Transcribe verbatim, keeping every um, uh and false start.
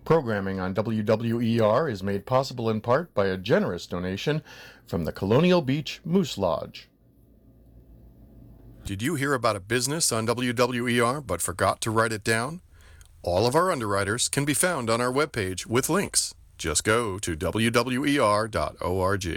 Programming on W W E R is made possible in part by a generous donation from the Colonial Beach Moose Lodge. Did you hear about a business on W W E R but forgot to write it down? All of our underwriters can be found on our webpage with links. Just go to W W E R dot org.